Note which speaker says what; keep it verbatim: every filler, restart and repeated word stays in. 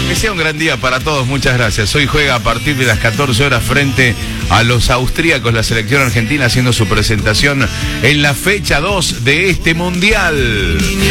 Speaker 1: Que sea un gran día para todos, muchas gracias. Hoy juega a partir de las catorce horas frente a los austríacos la selección argentina haciendo su presentación en la fecha dos de este mundial.